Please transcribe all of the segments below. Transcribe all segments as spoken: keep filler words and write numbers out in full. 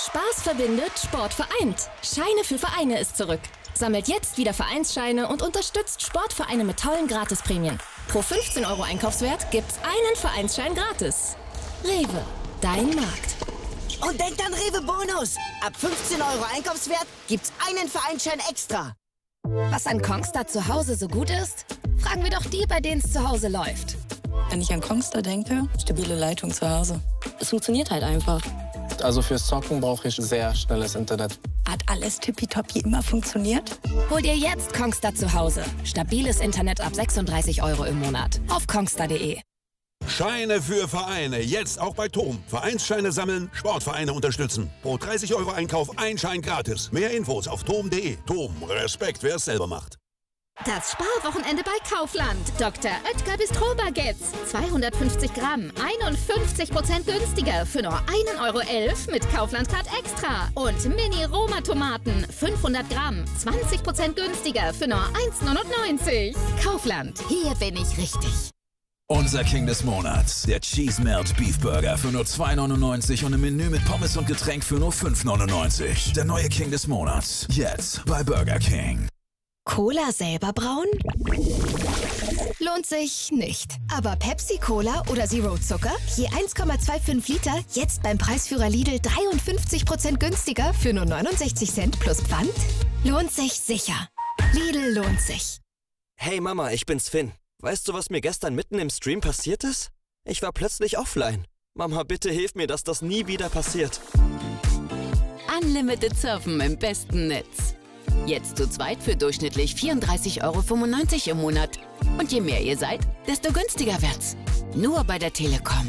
Spaß verbindet, Sport vereint. Scheine für Vereine ist zurück. Sammelt jetzt wieder Vereinsscheine und unterstützt Sportvereine mit tollen Gratisprämien. Pro fünfzehn Euro Einkaufswert gibt's einen Vereinsschein gratis. Rewe, dein Markt. Und denkt an Rewe Bonus. Ab fünfzehn Euro Einkaufswert gibt's einen Vereinsschein extra. Was an Kongstar zu Hause so gut ist? Fragen wir doch die, bei denen es zu Hause läuft. Wenn ich an Kongstar denke, stabile Leitung zu Hause. Es funktioniert halt einfach. Also fürs Zocken brauche ich sehr schnelles Internet. Hat alles tippitoppi immer funktioniert? Hol dir jetzt Kongstar zu Hause. Stabiles Internet ab sechsunddreißig Euro im Monat. Auf kongstar punkt de. Scheine für Vereine. Jetzt auch bei T O M. Vereinsscheine sammeln, Sportvereine unterstützen. Pro dreißig Euro Einkauf ein Schein gratis. Mehr Infos auf tom punkt de. T O M. Respekt, wer es selber macht. Das Sparwochenende bei Kaufland. Doktor Oetker Bistro Baguettes. zweihundertfünfzig Gramm. einundfünfzig Prozent günstiger für nur ein Euro elf mit Kaufland-Card Extra. Und Mini-Roma-Tomaten. fünfhundert Gramm. zwanzig Prozent günstiger für nur eins neunundneunzig. Kaufland. Hier bin ich richtig. Unser King des Monats. Der Cheese Melt Beef Burger für nur zwei neunundneunzig und im Menü mit Pommes und Getränk für nur fünf neunundneunzig. Der neue King des Monats. Jetzt bei Burger King. Cola selber brauen? Lohnt sich nicht. Aber Pepsi-Cola oder Zero Zucker? Je eins Komma fünfundzwanzig Liter, jetzt beim Preisführer Lidl dreiundfünfzig Prozent günstiger für nur neunundsechzig Cent plus Pfand? Lohnt sich sicher. Lidl lohnt sich. Hey Mama, ich bin's Finn. Weißt du, was mir gestern mitten im Stream passiert ist? Ich war plötzlich offline. Mama, bitte hilf mir, dass das nie wieder passiert. Unlimited Surfen im besten Netz. Jetzt zu zweit für durchschnittlich vierunddreißig Euro fünfundneunzig im Monat. Und je mehr ihr seid, desto günstiger wird's. Nur bei der Telekom.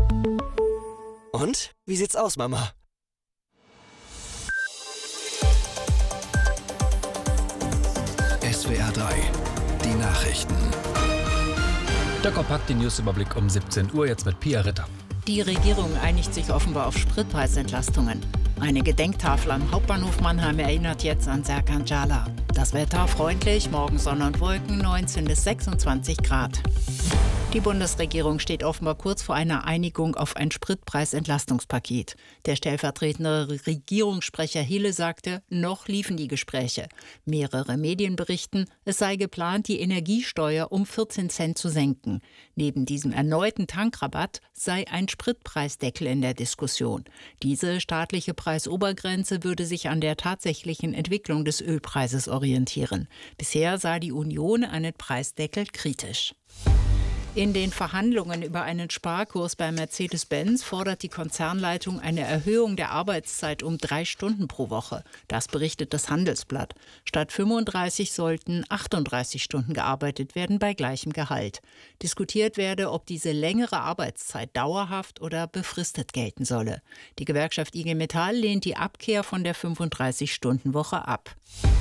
Und? Wie sieht's aus, Mama? S W R drei. Die Nachrichten. Der kompakte Newsüberblick um siebzehn Uhr, jetzt mit Pia Ritter. Die Regierung einigt sich offenbar auf Spritpreisentlastungen. Eine Gedenktafel am Hauptbahnhof Mannheim erinnert jetzt an Serkan Cala. Das Wetter freundlich, morgen Sonne und Wolken, neunzehn bis sechsundzwanzig Grad. Die Bundesregierung steht offenbar kurz vor einer Einigung auf ein Spritpreisentlastungspaket. Der stellvertretende Regierungssprecher Hille sagte, noch liefen die Gespräche. Mehrere Medien berichten, es sei geplant, die Energiesteuer um vierzehn Cent zu senken. Neben diesem erneuten Tankrabatt sei ein Spritpreisdeckel in der Diskussion. Diese staatliche Preisobergrenze würde sich an der tatsächlichen Entwicklung des Ölpreises orientieren. Bisher sah die Union einen Preisdeckel kritisch. In den Verhandlungen über einen Sparkurs bei Mercedes-Benz fordert die Konzernleitung eine Erhöhung der Arbeitszeit um drei Stunden pro Woche. Das berichtet das Handelsblatt. Statt fünfunddreißig sollten achtunddreißig Stunden gearbeitet werden bei gleichem Gehalt. Diskutiert werde, ob diese längere Arbeitszeit dauerhaft oder befristet gelten solle. Die Gewerkschaft I G Metall lehnt die Abkehr von der fünfunddreißig-Stunden-Woche ab.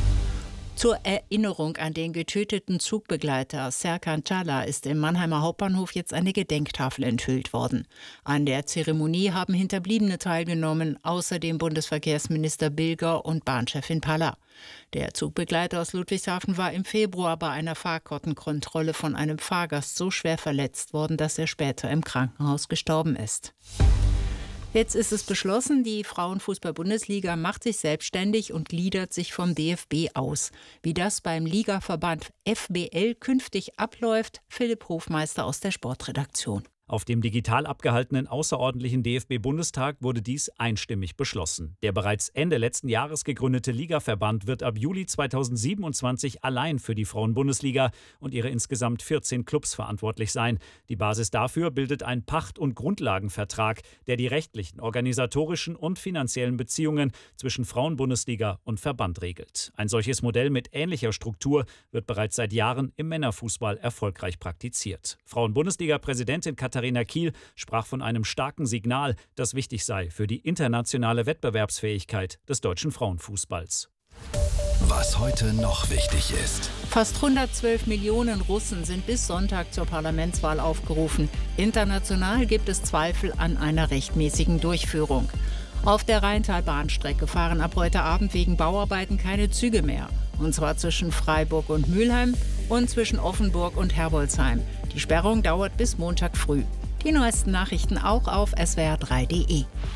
Zur Erinnerung an den getöteten Zugbegleiter Serkan Cala ist im Mannheimer Hauptbahnhof jetzt eine Gedenktafel enthüllt worden. An der Zeremonie haben Hinterbliebene teilgenommen, außerdem Bundesverkehrsminister Bilger und Bahnchefin Palla. Der Zugbegleiter aus Ludwigshafen war im Februar bei einer Fahrkartenkontrolle von einem Fahrgast so schwer verletzt worden, dass er später im Krankenhaus gestorben ist. Jetzt ist es beschlossen, die Frauenfußball-Bundesliga macht sich selbstständig und gliedert sich vom D F B aus. Wie das beim Ligaverband F B L künftig abläuft, Philipp Hofmeister aus der Sportredaktion. Auf dem digital abgehaltenen außerordentlichen D F B-Bundestag wurde dies einstimmig beschlossen. Der bereits Ende letzten Jahres gegründete Ligaverband wird ab Juli zweitausendsiebenundzwanzig allein für die Frauen-Bundesliga und ihre insgesamt vierzehn Clubs verantwortlich sein. Die Basis dafür bildet ein Pacht- und Grundlagenvertrag, der die rechtlichen, organisatorischen und finanziellen Beziehungen zwischen Frauen-Bundesliga und Verband regelt. Ein solches Modell mit ähnlicher Struktur wird bereits seit Jahren im Männerfußball erfolgreich praktiziert. Frauen-Bundesliga-Präsidentin Katharina Katharina Kiel sprach von einem starken Signal, das wichtig sei für die internationale Wettbewerbsfähigkeit des deutschen Frauenfußballs. Was heute noch wichtig ist. Fast hundertzwölf Millionen Russen sind bis Sonntag zur Parlamentswahl aufgerufen. International gibt es Zweifel an einer rechtmäßigen Durchführung. Auf der Rheintalbahnstrecke fahren ab heute Abend wegen Bauarbeiten keine Züge mehr. Und zwar zwischen Freiburg und Mülheim und zwischen Offenburg und Herbolzheim. Die Sperrung dauert bis Montag früh. Die neuesten Nachrichten auch auf S W R drei punkt de.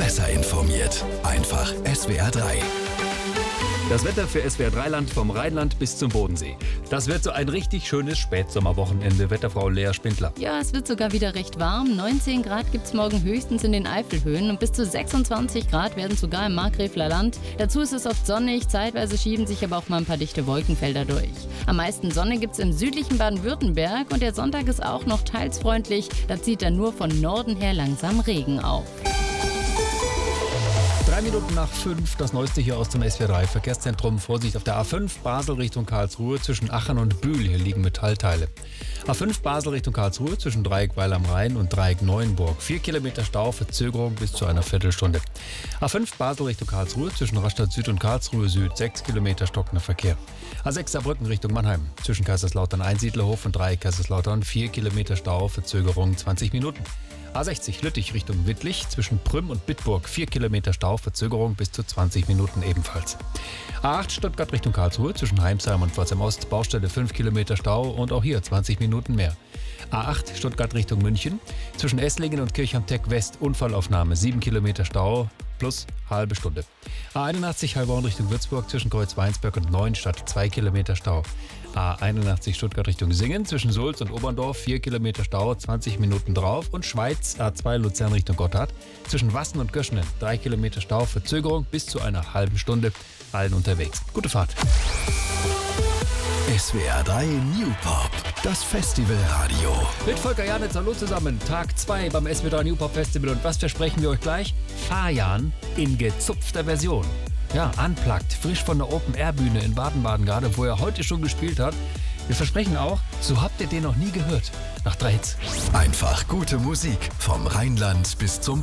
besser informiert. Einfach S W R drei. Das Wetter für S W R drei Land vom Rheinland bis zum Bodensee. Das wird so ein richtig schönes Spätsommerwochenende, Wetterfrau Lea Spindler. Ja, es wird sogar wieder recht warm. neunzehn Grad gibt es morgen höchstens in den Eifelhöhen und bis zu sechsundzwanzig Grad werden sogar im Markgräfler Land. Dazu ist es oft sonnig, zeitweise schieben sich aber auch mal ein paar dichte Wolkenfelder durch. Am meisten Sonne gibt es im südlichen Baden-Württemberg und der Sonntag ist auch noch teils freundlich. Da zieht dann nur von Norden her langsam Regen auf. Drei Minuten nach fünf, das Neueste hier aus dem S W R drei Verkehrszentrum. Vorsicht auf der A fünf Basel Richtung Karlsruhe zwischen Aachen und Bühl. Hier liegen Metallteile. A fünf Basel Richtung Karlsruhe zwischen Dreieck Weil am Rhein und Dreieck Neuenburg. Vier Kilometer Stau, Verzögerung bis zu einer Viertelstunde. A fünf Basel Richtung Karlsruhe zwischen Rastatt Süd und Karlsruhe Süd. Sechs Kilometer stockender Verkehr. A sechs Saarbrücken Richtung Mannheim zwischen Kaiserslautern Einsiedlerhof und Dreieck Kaiserslautern. Vier Kilometer Stau, Verzögerung zwanzig Minuten. A sechzig Lüttich Richtung Wittlich zwischen Prüm und Bitburg. vier Kilometer Stau, Verzögerung bis zu zwanzig Minuten ebenfalls. A acht Stuttgart Richtung Karlsruhe zwischen Heimsheim und Pforzheim Ost. Baustelle fünf Kilometer Stau und auch hier zwanzig Minuten mehr. A acht Stuttgart Richtung München zwischen Esslingen und Kirchhamtech West. Unfallaufnahme sieben Kilometer Stau plus halbe Stunde. A einundachtzig Heilbronn Richtung Würzburg zwischen Kreuzweinsberg und Neuenstadt. zwei Kilometer Stau. A einundachtzig Stuttgart Richtung Singen zwischen Sulz und Oberndorf. vier Kilometer Stau, zwanzig Minuten drauf. Und Schweiz A zwei Luzern Richtung Gotthard zwischen Wassen und Göschenen. drei Kilometer Stau, Verzögerung bis zu einer halben Stunde. Allen unterwegs. Gute Fahrt. S W R drei New Pop, das Festivalradio. Mit Volker Janitz, hallo zusammen. Tag zwei beim S W R drei New Pop Festival. Und was versprechen wir euch gleich? Fajan in gezupfter Version. Ja, unplugged, frisch von der Open-Air-Bühne in Baden-Baden gerade, wo er heute schon gespielt hat. Wir versprechen auch, so habt ihr den noch nie gehört. Nach drei Hits. Einfach gute Musik vom Rheinland bis zum